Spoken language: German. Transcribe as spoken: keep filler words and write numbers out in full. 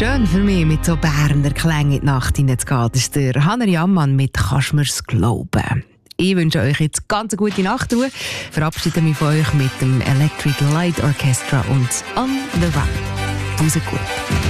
Schön für mich, mit so Berner Klängen in die Nacht hineinzugehen. Das ist der Hanner Jammann mit «Kannst mir's glauben». Ich wünsche euch jetzt ganz eine gute Nachtruhe. Verabschiede mich von euch mit dem Electric Light Orchestra und «On the Run». Pause gut.